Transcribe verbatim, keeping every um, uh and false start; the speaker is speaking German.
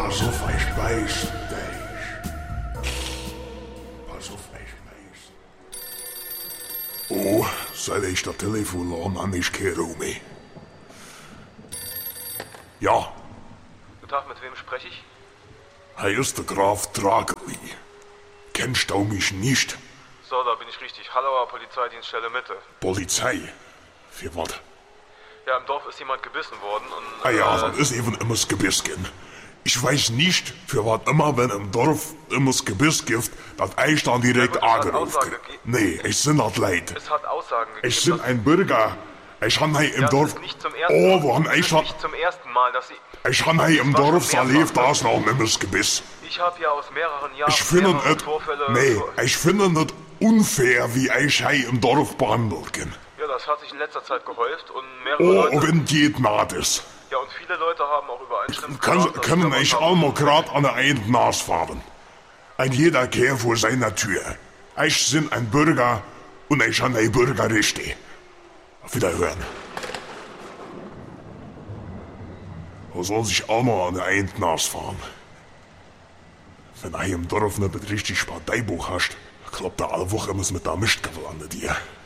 Pass auf, ich weiß dich. Pass auf, ich weiß. Oh, seit ich das Telefon an, an ich kehre um mich. Ja. Guten Tag, mit wem spreche ich? Hier ist der Graf Drageli. Kennst du mich nicht? So, da bin ich richtig. Hallauer Polizeidienststelle Mitte. Polizei? Für was? Ja, im Dorf ist jemand gebissen worden und... Ah ja, äh, das ist eben immer das Gebissgen. Ich weiß nicht, für was immer, wenn im Dorf immer das Gebiss gibt, dass ich dann direkt Ja, gut, es hat angerufen Aussagen krieg. gegeben. Nee, ich bin das leid. Es hat Aussagen gegeben. Ich bin dass- ein Bürger. Ich han hier im ja, Dorf... Das ist nicht zum ersten Oh, wo han das ich ist schon... nicht zum ersten Mal, dass Sie... Ich han hier im Das war Dorf schon so mehrfach, lebt, da ne? ist noch immer das Gebiss. Ich habe ja aus mehreren Jahren Ich finde mehrere es... Vorfälle... Nee, vor- ich finde es unfair, wie ich hier im Dorf behandelt bin. Ja, das hat sich in letzter Zeit gehäuft und mehrere Oh, Leute... wenn geht naht ist. Ja, und viele Leute haben auch übereinstimmend Können, gesagt, dass können sie da ich was auch haben. mal grad an der einen Nase fahren. Ein jeder Kehr vor seiner Tür. Ich bin ein Bürger und ich han ein Bürgerrechte. Auf Wiederhören. Wo soll sich auch mal an der einen Nase fahren? Wenn du im Dorf nicht richtig Parteibuch hast, klappt da alle Woche immer mit der Mischtgabel an dir.